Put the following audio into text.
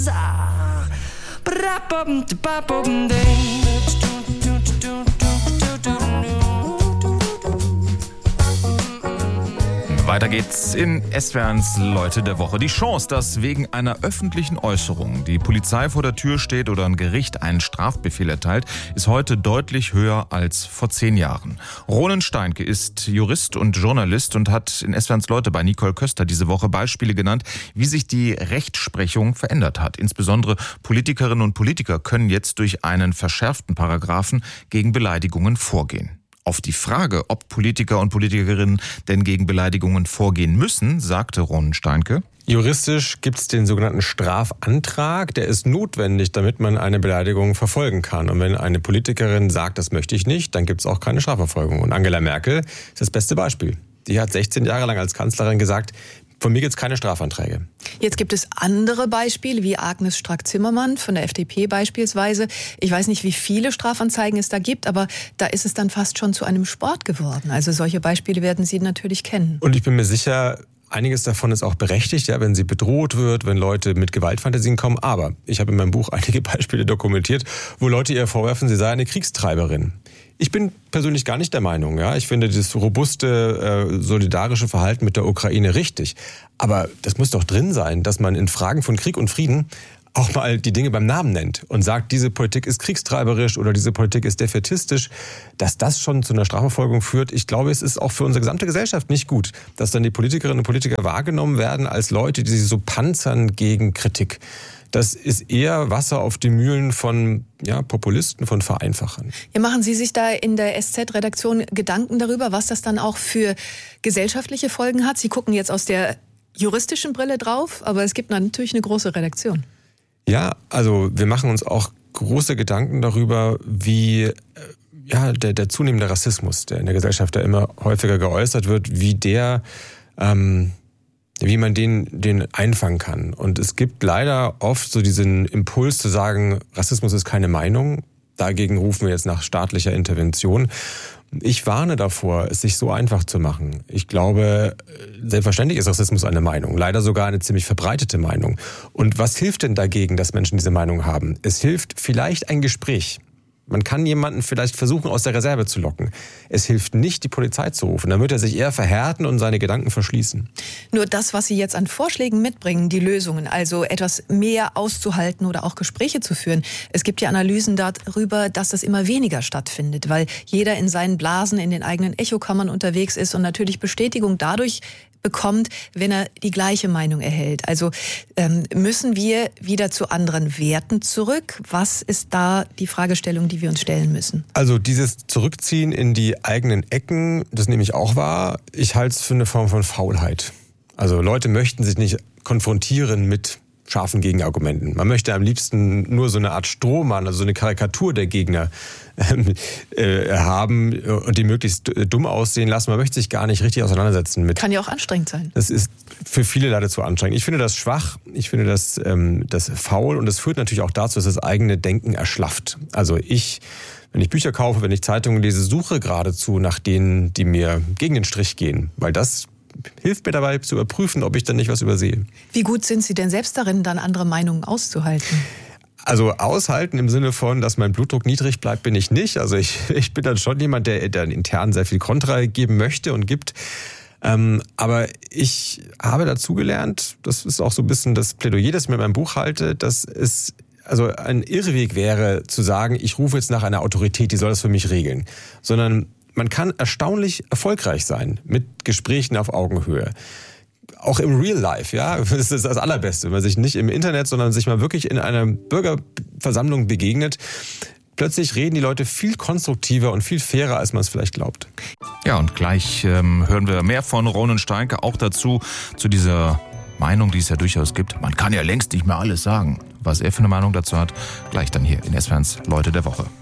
Weiter geht's in SWRs Leute der Woche. Die Chance, dass wegen einer öffentlichen Äußerung die Polizei vor der Tür steht oder ein Gericht einen Strafbefehl erteilt, ist heute deutlich höher als vor 10 Jahren. Ronen Steinke ist Jurist und Journalist und hat in SWRs Leute bei Nicole Köster diese Woche Beispiele genannt, wie sich die Rechtsprechung verändert hat. Insbesondere Politikerinnen und Politiker können jetzt durch einen verschärften Paragraphen gegen Beleidigungen vorgehen. Auf die Frage, ob Politiker und Politikerinnen denn gegen Beleidigungen vorgehen müssen, sagte Ronen Steinke: Juristisch gibt es den sogenannten Strafantrag. Der ist notwendig, damit man eine Beleidigung verfolgen kann. Und wenn eine Politikerin sagt, das möchte ich nicht, dann gibt es auch keine Strafverfolgung. Und Angela Merkel ist das beste Beispiel. Die hat 16 Jahre lang als Kanzlerin gesagt, von mir gibt es keine Strafanträge. Jetzt gibt es andere Beispiele, wie Agnes Strack-Zimmermann von der FDP beispielsweise. Ich weiß nicht, wie viele Strafanzeigen es da gibt, aber da ist es dann fast schon zu einem Sport geworden. Also solche Beispiele werden Sie natürlich kennen. Und ich bin mir sicher, einiges davon ist auch berechtigt, ja, wenn sie bedroht wird, wenn Leute mit Gewaltfantasien kommen. Aber ich habe in meinem Buch einige Beispiele dokumentiert, wo Leute ihr vorwerfen, sie sei eine Kriegstreiberin. Ich bin persönlich gar nicht der Meinung. Ja, ich finde das robuste, solidarische Verhalten mit der Ukraine richtig. Aber das muss doch drin sein, dass man in Fragen von Krieg und Frieden auch mal die Dinge beim Namen nennt und sagt, diese Politik ist kriegstreiberisch oder diese Politik ist defaitistisch. Dass das schon zu einer Strafverfolgung führt, ich glaube, es ist auch für unsere gesamte Gesellschaft nicht gut, dass dann die Politikerinnen und Politiker wahrgenommen werden als Leute, die sich so panzern gegen Kritik. Das ist eher Wasser auf die Mühlen von Populisten, von Vereinfachern. Ja, machen Sie sich da in der SZ-Redaktion Gedanken darüber, was das dann auch für gesellschaftliche Folgen hat? Sie gucken jetzt aus der juristischen Brille drauf, aber es gibt natürlich eine große Redaktion. Ja, also wir machen uns auch große Gedanken darüber, wie der zunehmende Rassismus, der in der Gesellschaft ja immer häufiger geäußert wird, wie man den einfangen kann. Und es gibt leider oft so diesen Impuls zu sagen, Rassismus ist keine Meinung. Dagegen rufen wir jetzt nach staatlicher Intervention. Ich warne davor, es sich so einfach zu machen. Ich glaube, selbstverständlich ist Rassismus eine Meinung, leider sogar eine ziemlich verbreitete Meinung. Und was hilft denn dagegen, dass Menschen diese Meinung haben? Es hilft vielleicht ein Gespräch. Man kann jemanden vielleicht versuchen, aus der Reserve zu locken. Es hilft nicht, die Polizei zu rufen. Dann wird er sich eher verhärten und seine Gedanken verschließen. Nur das, was Sie jetzt an Vorschlägen mitbringen, die Lösungen, also etwas mehr auszuhalten oder auch Gespräche zu führen. Es gibt ja Analysen darüber, dass das immer weniger stattfindet, weil jeder in seinen Blasen, in den eigenen Echokammern unterwegs ist und natürlich Bestätigung dadurch bekommt, wenn er die gleiche Meinung erhält. Also müssen wir wieder zu anderen Werten zurück? Was ist da die Fragestellung, die wir uns stellen müssen? Also dieses Zurückziehen in die eigenen Ecken, das nehme ich auch wahr. Ich halte es für eine Form von Faulheit. Also Leute möchten sich nicht konfrontieren mit scharfen Gegenargumenten. Man möchte am liebsten nur so eine Art Strohmann, also so eine Karikatur der Gegner haben und die möglichst dumm aussehen lassen. Man möchte sich gar nicht richtig auseinandersetzen mit. Kann ja auch anstrengend sein. Das ist für viele leider zu anstrengend. Ich finde das schwach, ich finde das faul und das führt natürlich auch dazu, dass das eigene Denken erschlafft. Also wenn ich Bücher kaufe, wenn ich Zeitungen lese, suche geradezu nach denen, die mir gegen den Strich gehen, weil das hilft mir dabei zu überprüfen, ob ich dann nicht was übersehe. Wie gut sind Sie denn selbst darin, dann andere Meinungen auszuhalten? Also aushalten im Sinne von, dass mein Blutdruck niedrig bleibt, bin ich nicht. Also ich bin dann schon jemand, der intern sehr viel Kontra geben möchte und gibt. Aber ich habe dazugelernt, das ist auch so ein bisschen das Plädoyer, das ich mit meinem Buch halte, dass es also ein Irrweg wäre, zu sagen, ich rufe jetzt nach einer Autorität, die soll das für mich regeln. Sondern man kann erstaunlich erfolgreich sein mit Gesprächen auf Augenhöhe. Auch im Real Life, ja, das ist das Allerbeste, wenn man sich nicht im Internet, sondern sich mal wirklich in einer Bürgerversammlung begegnet. Plötzlich reden die Leute viel konstruktiver und viel fairer, als man es vielleicht glaubt. Ja, und gleich hören wir mehr von Ronen Steinke auch dazu, zu dieser Meinung, die es ja durchaus gibt. Man kann ja längst nicht mehr alles sagen. Was er für eine Meinung dazu hat, gleich dann hier in SWRs Leute der Woche.